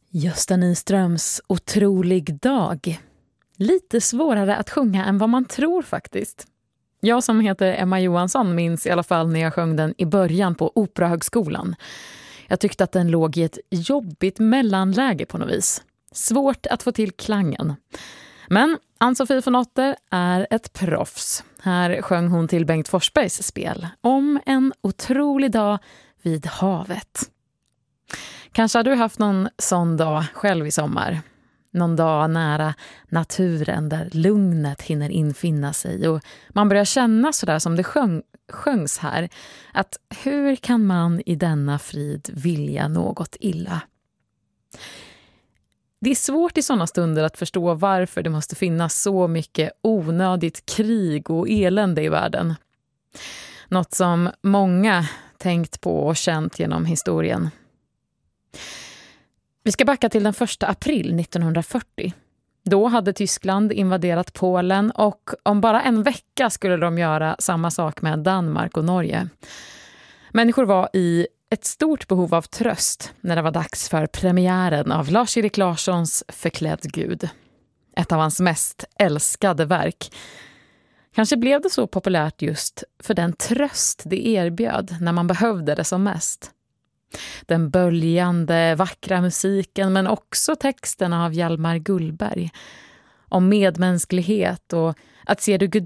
Gösta Nyströms Otrolig dag. Lite svårare att sjunga än vad man tror faktiskt. Jag som heter Emma Johansson minns i alla fall när jag sjöng den i början på Operahögskolan. Jag tyckte att den låg i ett jobbigt mellanläge på något vis. Svårt att få till klangen. Men Ann-Sofie von Otter är ett proffs. Här sjöng hon till Bengt Forsbergs spel om en otrolig dag vid havet. Kanske har du haft någon sån dag själv i sommar. Någon dag nära naturen där lugnet hinner infinna sig och man börjar känna sådär som det sjöngs här, att hur kan man i denna frid vilja något illa? Det är svårt i sådana stunder att förstå varför det måste finnas så mycket onödigt krig och elände i världen. Något som många tänkt på och känt genom historien. Vi ska backa till den 1 april 1940. Då hade Tyskland invaderat Polen och om bara en vecka skulle de göra samma sak med Danmark och Norge. Människor var i ett stort behov av tröst när det var dags för premiären av Lars-Erik Larssons Förklädd Gud. Ett av hans mest älskade verk. Kanske blev det så populärt just för den tröst det erbjöd när man behövde det som mest. Den böljande, vackra musiken men också texterna av Hjalmar Gullberg. Om medmänsklighet och att se det